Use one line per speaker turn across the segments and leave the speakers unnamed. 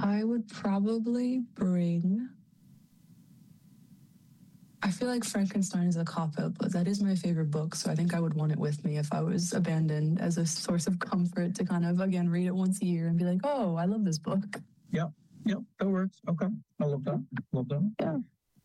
I would probably bring. I feel like Frankenstein is a cop-out, but that is my favorite book, so I think I would want it with me if I was abandoned, as a source of comfort to kind of, again, read it once a year and be like, oh, I love this book.
Yep, that works. Okay, I love that.
Yeah.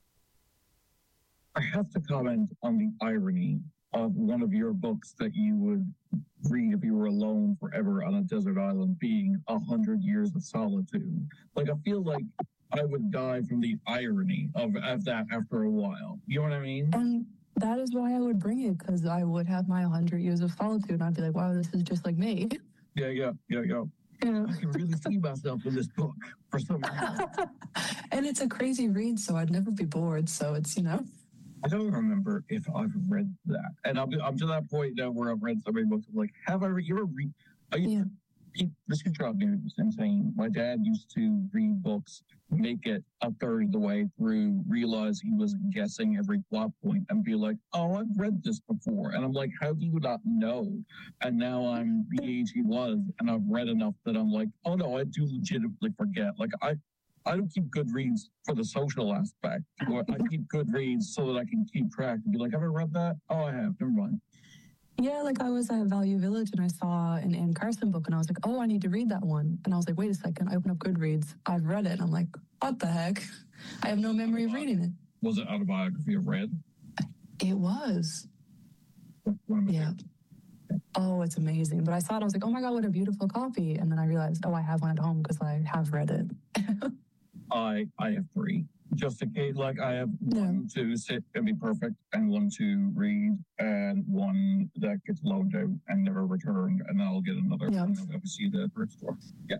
I have to comment on the irony of one of your books that you would read if you were alone forever on a desert island being 100 Years of Solitude. Like, I feel like I would die from the irony of that after a while. You know what I mean?
And that is why I would bring it, because I would have my 100 Years of Solitude, and I'd be like, wow, this is just like me.
Yeah. I can really see myself in this book for some reason.
And it's a crazy read, so I'd never be bored. So it's,
I don't remember if I've read that. And I'm to that point now where I've read so many books. I'm like, you ever read?
Yeah.
This could drive me insane. My dad used to read books, make it a third of the way through, realize he was guessing every plot point, and be like, oh, I've read this before. And I'm like, how do you not know? And now I'm the age he was, and I've read enough that I'm like, oh no, I do legitimately forget. Like, I don't keep Goodreads for the social aspect. I keep Goodreads so that I can keep track and be like, have I read that? Oh, I have. Never mind.
Yeah, like I was at Value Village and I saw an Anne Carson book and I was like, oh, I need to read that one. And I was like, wait a second, I open up Goodreads, I've read it. And I'm like, what the heck? I have no memory of reading it.
Was it autobiography of Red?
It was. Yeah. Oh, it's amazing. But I saw it, I was like, oh my God, what a beautiful copy. And then I realized, oh, I have one at home because I have read it.
I have 3. Just in case, like I have one to sit and be perfect, and one to read, and one that gets loaned out and never returned, and then I'll get another one and I'll see the thrift store. Yeah.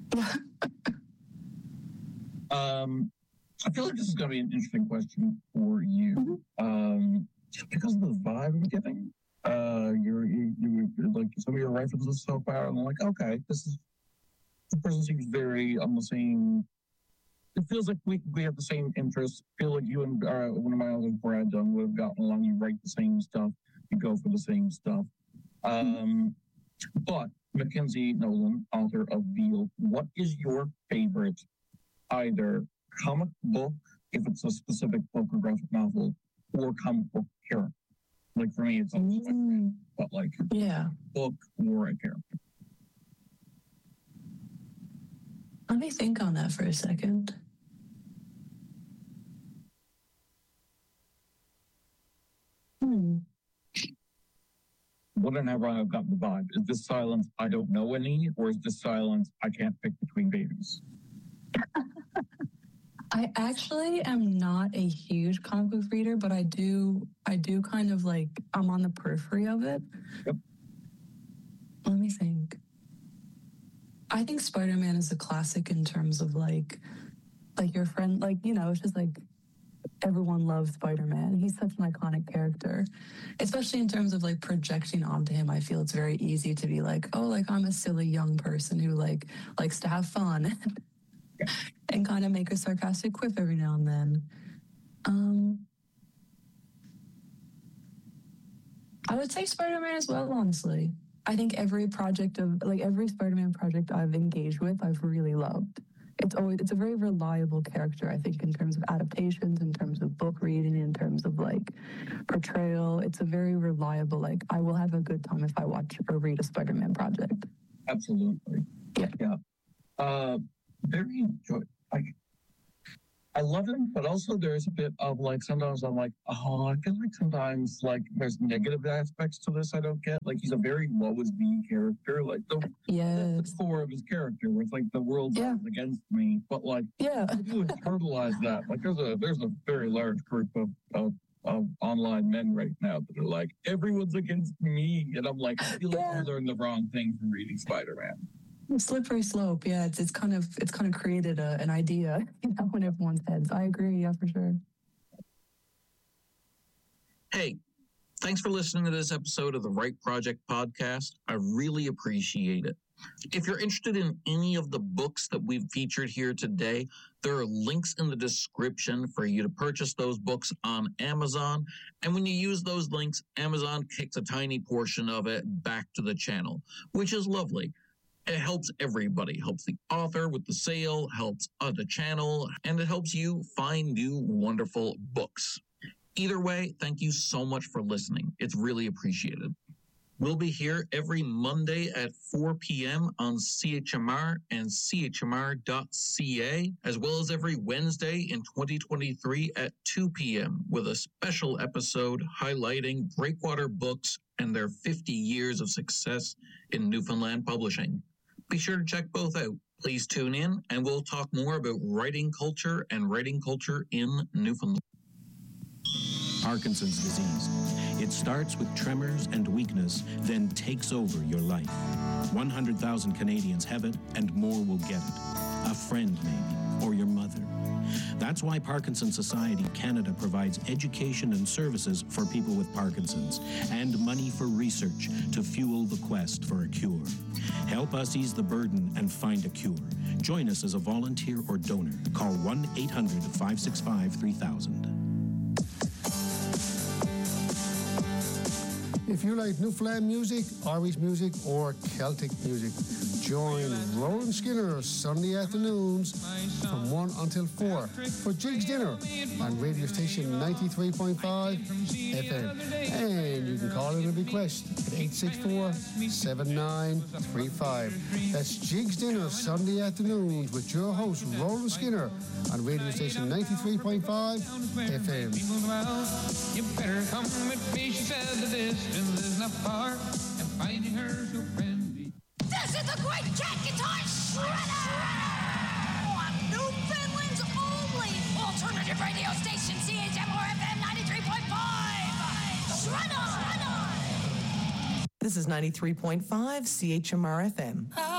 I feel like this is going to be an interesting question for you, just because of the vibe I'm getting. You like some of your references so far, and I'm like, okay, the person seems very on the same. It feels like we have the same interests. I feel like you and one of my others, Brad Dunn, would have gotten along. You write the same stuff. You go for the same stuff. But Mackenzie Nolan, author of Veal, what is your favorite either comic book, if it's a specific book or graphic novel, or comic book character? Like for me, it's always but like book or a character.
Let me think on that for a second.
Wondering how wrong I've gotten the vibe. Is this silence I don't know any, or is this silence I can't pick between babies?
I actually am not a huge comic book reader, but I do kind of like, I'm on the periphery of it.
Yep.
Let me think. I think Spider-Man is a classic in terms of like your friend, like, it's just like everyone loves Spider-Man. He's such an iconic character, especially in terms of like projecting onto him. I feel it's very easy to be like, oh, like I'm a silly young person who like likes to have fun and kind of make a sarcastic quip every now and then. I would say Spider-Man as well, honestly. I think every Spider-Man project I've engaged with, I've really loved. It's a very reliable character, I think, in terms of adaptations, in terms of book reading, in terms of like portrayal. It's a very reliable, like I will have a good time if I watch or read a Spider-Man project.
Absolutely.
Yeah.
Very enjoy. I love him, but also there's a bit of like, sometimes I'm like, oh, I feel like sometimes like there's negative aspects to this I don't get. Like he's a very Lois B character, like that's the core of his character, where it's like the world's against me, but like you internalize that. Like there's a very large group of online men right now that are like, everyone's against me, and I'm like, I feel like I learned the wrong thing from reading Spider-Man.
Slippery slope, it's kind of created an idea, in everyone's heads. I agree, for sure.
Hey, thanks for listening to this episode of the Right Project podcast. I really appreciate it. If you're interested in any of the books that we've featured here today, there are links in the description for you to purchase those books on Amazon. And when you use those links, Amazon kicks a tiny portion of it back to the channel, which is lovely. It helps everybody. Helps the author with the sale, helps the channel, and it helps you find new wonderful books. Either way, thank you so much for listening. It's really appreciated. We'll be here every Monday at 4 p.m. on CHMR and chmr.ca, as well as every Wednesday in 2023 at 2 p.m. with a special episode highlighting Breakwater Books and their 50 years of success in Newfoundland publishing. Be sure to check both out. Please tune in, and we'll talk more about writing culture and writing culture in Newfoundland.
Parkinson's disease. It starts with tremors and weakness, then takes over your life. 100,000 Canadians have it, and more will get it. A friend, maybe, or your mother. That's why Parkinson's Society Canada provides education and services for people with Parkinson's and money for research to fuel the quest for a cure. Help us ease the burden and find a cure. Join us as a volunteer or donor. Call 1-800-565-3000.
If you like Newfoundland music, Irish music, or Celtic music, join Roland Skinner Sunday afternoons from 1 until 4 for Jigs Dinner on radio station 93.5 FM. And you can call in a request at 864-7935. That's Jigs Dinner Sunday afternoons with your host Roland Skinner on radio station 93.5 FM.
You better come with me, she said, the distance is not far, and finding her's your friend.
This is the Great Cat Guitar Shredder! On Newfoundland's only alternative radio station, CHMR FM 93.5! Shredder!
This is 93.5 CHMR FM.